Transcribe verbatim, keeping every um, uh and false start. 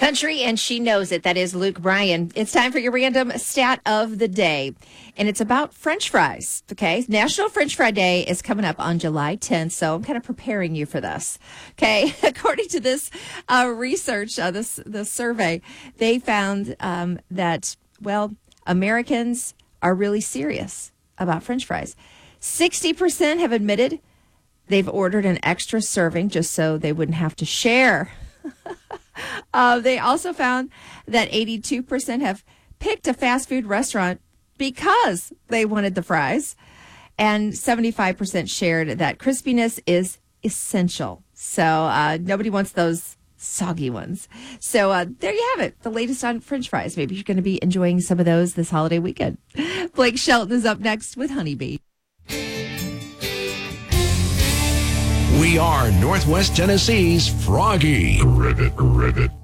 Country, and she knows it. That is Luke Bryan. It's time for your random stat of the day, and it's about French fries, okay? National French Fry Day is coming up on July tenth, so I'm kind of preparing you for this, okay? According to this uh, research, uh, this, this survey, they found um, that, well, Americans are really serious about French fries. sixty percent have admitted they've ordered an extra serving just so they wouldn't have to share. Uh, they also found that eighty-two percent have picked a fast food restaurant because they wanted the fries. And seventy-five percent shared that crispiness is essential. So uh, nobody wants those soggy ones. So uh, there you have it. The latest on French fries. Maybe you're going to be enjoying some of those this holiday weekend. Blake Shelton is up next with Honeybee. We are Northwest Tennessee's Froggy. Ribbit, ribbit.